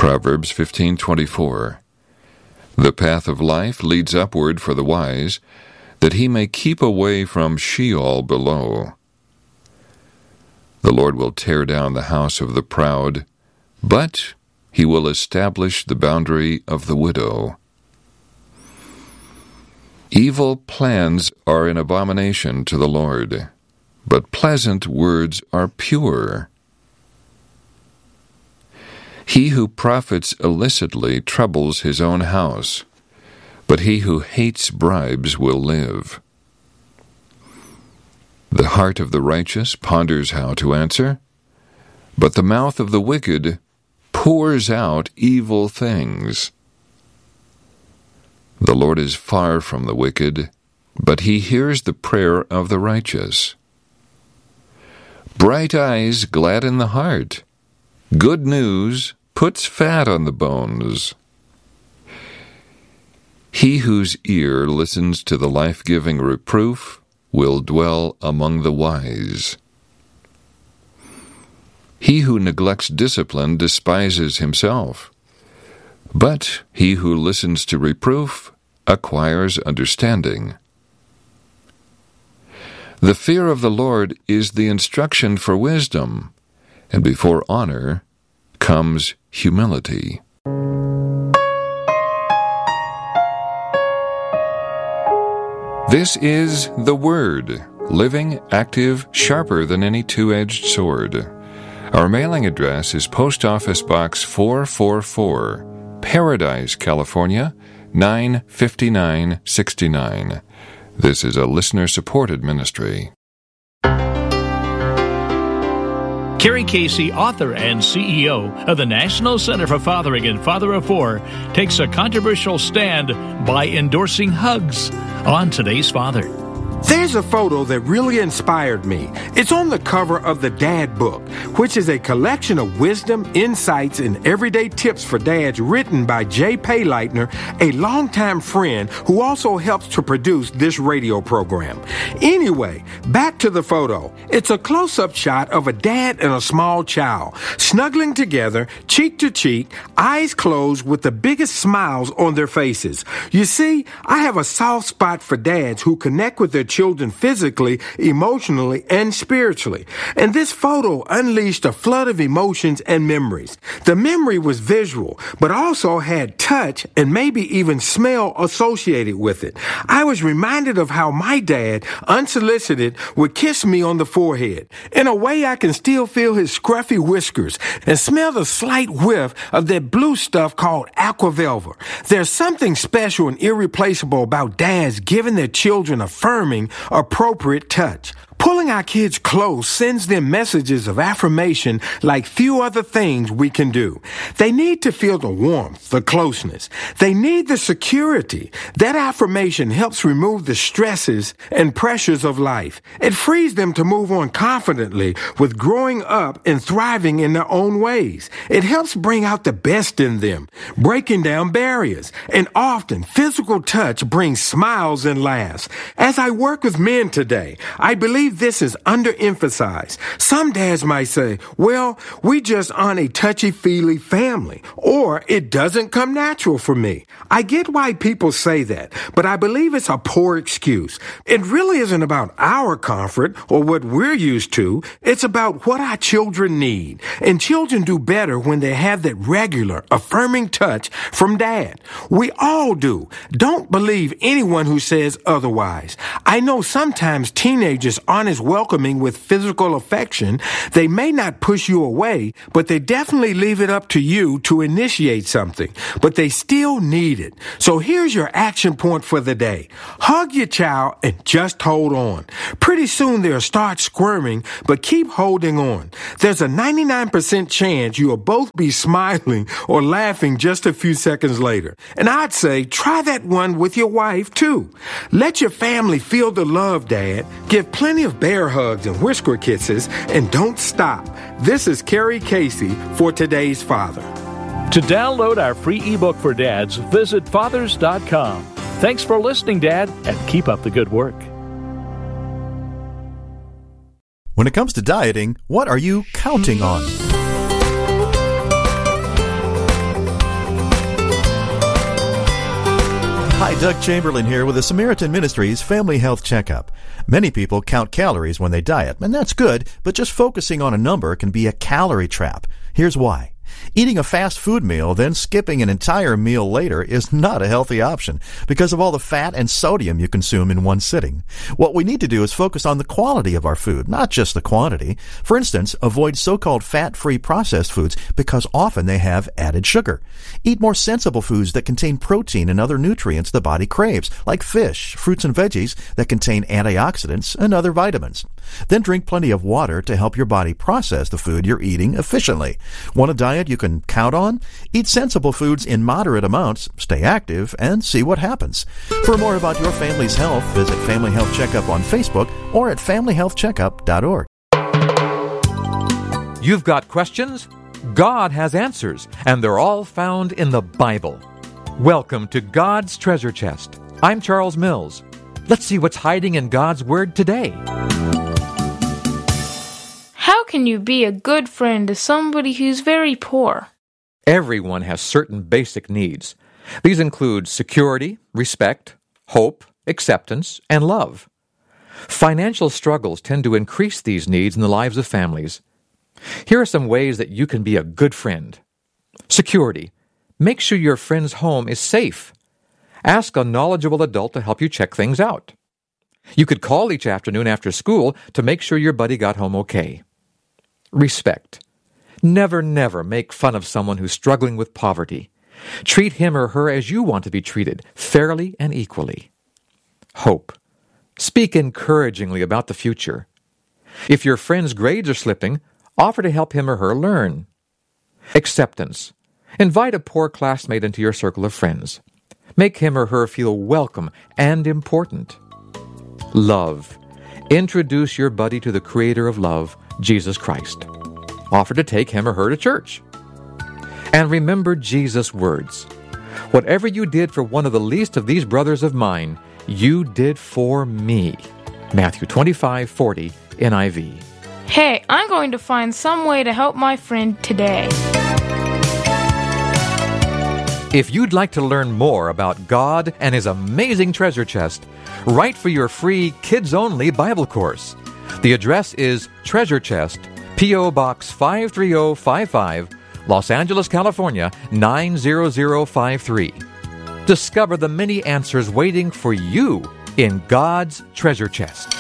Proverbs 15:24. The path of life leads upward for the wise, that he may keep away from Sheol below. The Lord will tear down the house of the proud, but he will establish the boundary of the widow. Evil plans are an abomination to the Lord, but pleasant words are pure. He who profits illicitly troubles his own house, but he who hates bribes will live. The heart of the righteous ponders how to answer, but the mouth of the wicked pours out evil things. The Lord is far from the wicked, but he hears the prayer of the righteous. Bright eyes gladden the heart. Good news puts fat on the bones. He whose ear listens to the life-giving reproof will dwell among the wise. He who neglects discipline despises himself, but he who listens to reproof acquires understanding. The fear of the Lord is the instruction for wisdom, and before honor comes humility. This is the Word, living, active, sharper than any two-edged sword. Our mailing address is Post Office Box 444, Paradise, California, 95969. This is a listener-supported ministry. Kerry Casey, author and CEO of the National Center for Fathering and Father of Four, takes a controversial stand by endorsing hugs on Today's Father. There's a photo that really inspired me. It's on the cover of the Dad Book, which is a collection of wisdom, insights, and everyday tips for dads written by Jay Payleitner, a longtime friend who also helps to produce this radio program. Anyway, back to the photo. It's a close-up shot of a dad and a small child, snuggling together, cheek to cheek, eyes closed with the biggest smiles on their faces. You see, I have a soft spot for dads who connect with their children physically, emotionally, and spiritually. And this photo unleashed a flood of emotions and memories. The memory was visual, but also had touch and maybe even smell associated with it. I was reminded of how my dad, unsolicited, would kiss me on the forehead. In a way, I can still feel his scruffy whiskers and smell the slight whiff of that blue stuff called Aquavelva. There's something special and irreplaceable about dads giving their children affirming, appropriate touch. Pulling our kids close sends them messages of affirmation like few other things we can do. They need to feel the warmth, the closeness. They need the security. That affirmation helps remove the stresses and pressures of life. It frees them to move on confidently with growing up and thriving in their own ways. It helps bring out the best in them, breaking down barriers. And often, physical touch brings smiles and laughs. As I work with men today, I believe this is underemphasized. Some dads might say, well, we just aren't a touchy-feely family, or it doesn't come natural for me. I get why people say that, but I believe it's a poor excuse. It really isn't about our comfort or what we're used to. It's about what our children need. And children do better when they have that regular, affirming touch from dad. We all do. Don't believe anyone who says otherwise. I know sometimes teenagers aren't as welcoming with physical affection. They may not push you away, but they definitely leave it up to you to initiate something. But they still need it. So here's your action point for the day. Hug your child and just hold on. Pretty soon they'll start squirming, but keep holding on. There's a 99% chance you'll both be smiling or laughing just a few seconds later. And I'd say try that one with your wife too. Let your family feel the love, Dad. Give plenty of bear hugs and whisper kisses, and don't stop. This is Kerry Casey for Today's Father. To download our free ebook for dads, visit fathers.com. Thanks for listening, Dad, and keep up the good work. When it comes to dieting, what are you counting on? Hi, Doug Chamberlain here with the Samaritan Ministries Family Health Checkup. Many people count calories when they diet, and that's good, but just focusing on a number can be a calorie trap. Here's why. Eating a fast food meal, then skipping an entire meal later is not a healthy option because of all the fat and sodium you consume in one sitting. What we need to do is focus on the quality of our food, not just the quantity. For instance, avoid so-called fat-free processed foods because often they have added sugar. Eat more sensible foods that contain protein and other nutrients the body craves, like fish, fruits and veggies that contain antioxidants and other vitamins. Then drink plenty of water to help your body process the food you're eating efficiently. Want a diet you can count on? Eat sensible foods in moderate amounts, stay active, and see what happens. For more about your family's health, visit Family Health Checkup on Facebook or at familyhealthcheckup.org. You've got questions? God has answers, and they're all found in the Bible. Welcome to God's Treasure Chest. I'm Charles Mills. Let's see what's hiding in God's Word today. How can you be a good friend to somebody who's very poor? Everyone has certain basic needs. These include security, respect, hope, acceptance, and love. Financial struggles tend to increase these needs in the lives of families. Here are some ways that you can be a good friend. Security. Make sure your friend's home is safe. Ask a knowledgeable adult to help you check things out. You could call each afternoon after school to make sure your buddy got home okay. Respect. Never make fun of someone who's struggling with poverty. Treat him or her as you want to be treated, fairly and equally. Hope. Speak encouragingly about the future. If your friend's grades are slipping, offer to help him or her learn. Acceptance. Invite a poor classmate into your circle of friends. Make him or her feel welcome and important. Love. Introduce your buddy to the Creator of love, Jesus Christ. Offer to take him or her to church. And remember Jesus' words. Whatever you did for one of the least of these brothers of mine, you did for me. Matthew 25:40, NIV. Hey, I'm going to find some way to help my friend today. If you'd like to learn more about God and His amazing treasure chest, write for your free kids-only Bible course. The address is Treasure Chest, P.O. Box 53055, Los Angeles, California, 90053. Discover the many answers waiting for you in God's treasure chest.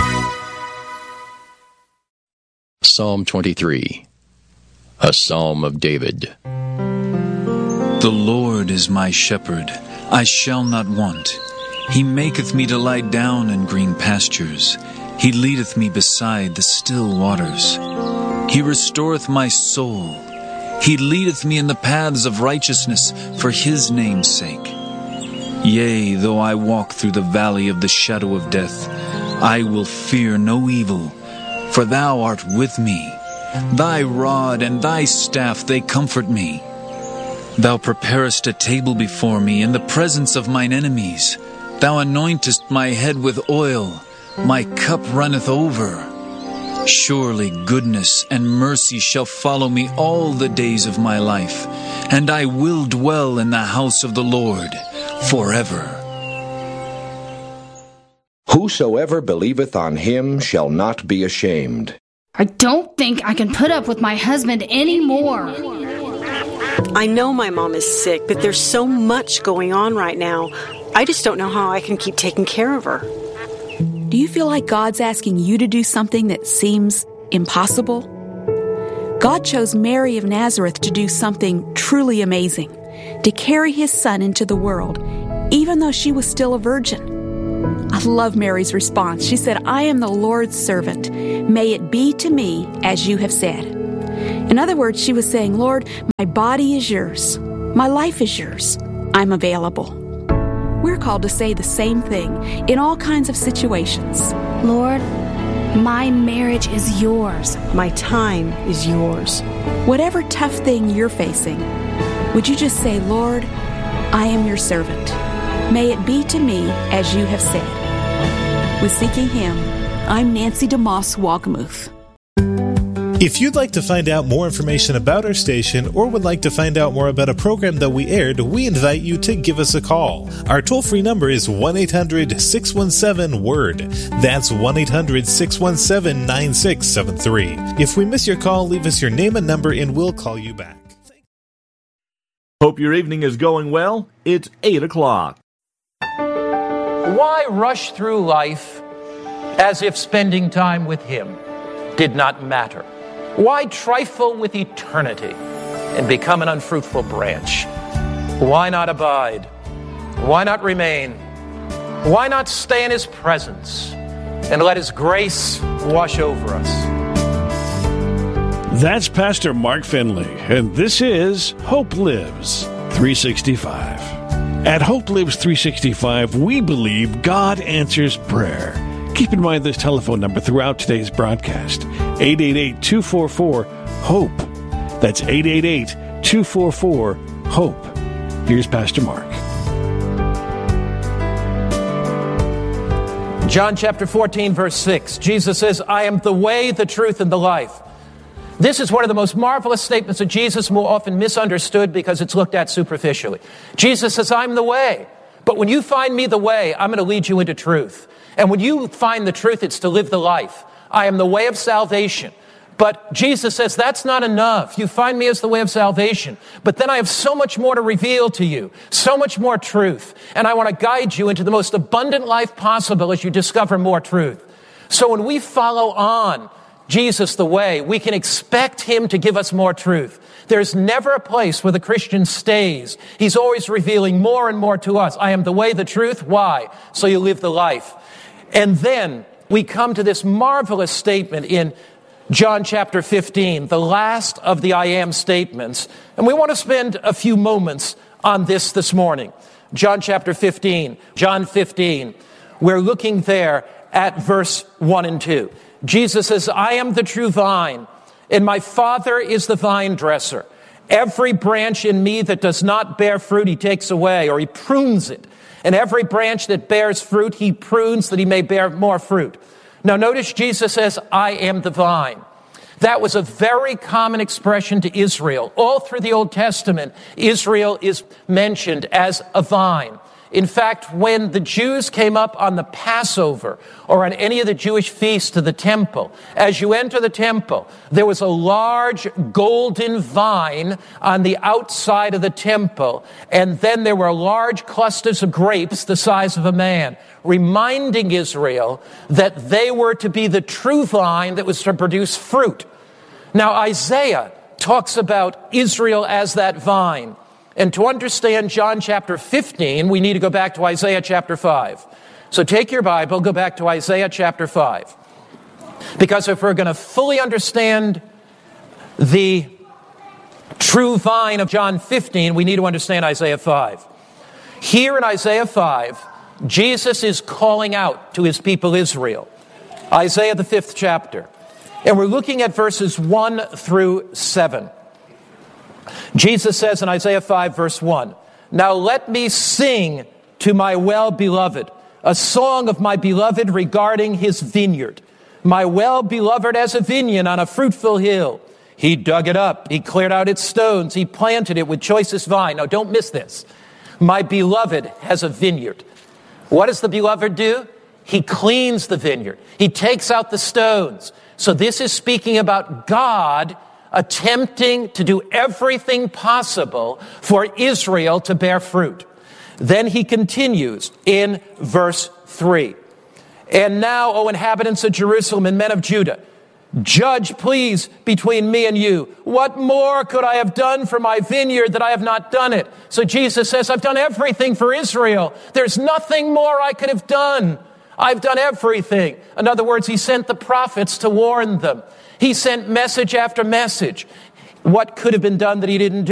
Psalm 23, a Psalm of David. The Lord is my shepherd, I shall not want. He maketh me to lie down in green pastures. He leadeth me beside the still waters. He restoreth my soul. He leadeth me in the paths of righteousness for His name's sake. Yea, though I walk through the valley of the shadow of death, I will fear no evil, for Thou art with me. Thy rod and Thy staff, they comfort me. Thou preparest a table before me in the presence of mine enemies. Thou anointest my head with oil. My cup runneth over. Surely goodness and mercy shall follow me all the days of my life, and I will dwell in the house of the Lord forever. Whosoever believeth on Him shall not be ashamed. I don't think I can put up with my husband anymore. I know my mom is sick, but there's so much going on right now. I just don't know how I can keep taking care of her. Do you feel like God's asking you to do something that seems impossible? God chose Mary of Nazareth to do something truly amazing, to carry His Son into the world, even though she was still a virgin. I love Mary's response. She said, I am the Lord's servant. May it be to me as you have said. In other words, she was saying, Lord, my body is yours. My life is yours. I'm available. We're called to say the same thing in all kinds of situations. Lord, my marriage is yours. My time is yours. Whatever tough thing you're facing, would you just say, Lord, I am your servant. May it be to me as you have said. With Seeking Him, I'm Nancy DeMoss Wagamuth. If you'd like to find out more information about our station or would like to find out more about a program that we aired, we invite you to give us a call. Our toll-free number is 1-800-617-WORD. That's 1-800-617-9673. If we miss your call, leave us your name and number and we'll call you back. Hope your evening is going well. It's 8 o'clock. Why rush through life as if spending time with Him did not matter? Why trifle with eternity and become an unfruitful branch? Why not abide? Why not remain? Why not stay in His presence and let His grace wash over us? That's Pastor Mark Finley, and this is Hope Lives 365. At Hope Lives 365, we believe God answers prayer. Keep in mind this telephone number throughout today's broadcast, 888-244-HOPE. That's 888-244-HOPE. Here's Pastor Mark. John chapter 14, verse 6, Jesus says, I am the way, the truth, and the life. This is one of the most marvelous statements of Jesus, more often misunderstood because it's looked at superficially. Jesus says, I'm the way. But when you find me the way, I'm going to lead you into truth. And when you find the truth, it's to live the life. I am the way of salvation. But Jesus says, that's not enough. You find me as the way of salvation. But then I have so much more to reveal to you, so much more truth. And I want to guide you into the most abundant life possible as you discover more truth. So when we follow on Jesus the way, we can expect Him to give us more truth. There's never a place where the Christian stays. He's always revealing more and more to us. I am the way, the truth. Why? So you live the life. And then we come to this marvelous statement in John chapter 15, the last of the I am statements. And we want to spend a few moments on this morning. John chapter 15, John 15. We're looking there at verse 1 and 2. Jesus says, I am the true vine, and my Father is the vine dresser. Every branch in me that does not bear fruit, He takes away, or He prunes it. And every branch that bears fruit, He prunes that He may bear more fruit. Now notice Jesus says, I am the vine. That was a very common expression to Israel. All through the Old Testament, Israel is mentioned as a vine. In fact, when the Jews came up on the Passover or on any of the Jewish feasts to the temple, as you enter the temple, there was a large golden vine on the outside of the temple, and then there were large clusters of grapes the size of a man, reminding Israel that they were to be the true vine that was to produce fruit. Now, Isaiah talks about Israel as that vine. And to understand John chapter 15, we need to go back to Isaiah chapter 5. So take your Bible, go back to Isaiah chapter 5. Because if we're going to fully understand the true vine of John 15, we need to understand Isaiah 5. Here in Isaiah 5, Jesus is calling out to His people Israel. Isaiah the 5th chapter. And we're looking at verses 1 through 7. Jesus says in Isaiah 5, verse 1, Now let me sing to my well-beloved, a song of my beloved regarding his vineyard. My well-beloved as a vineyard on a fruitful hill. He dug it up. He cleared out its stones. He planted it with choicest vine. Now don't miss this. My beloved has a vineyard. What does the beloved do? He cleans the vineyard. He takes out the stones. So this is speaking about God attempting to do everything possible for Israel to bear fruit. Then he continues in verse 3. And now, O inhabitants of Jerusalem and men of Judah, judge, please, between me and you. What more could I have done for my vineyard that I have not done it? So Jesus says, I've done everything for Israel. There's nothing more I could have done. I've done everything. In other words, He sent the prophets to warn them. He sent message after message. What could have been done that He didn't